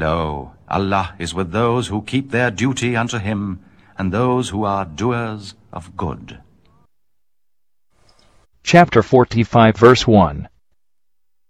Lo, Allah is with those who keep their duty unto him, and those who are doers of good. Chapter 45 verse 1.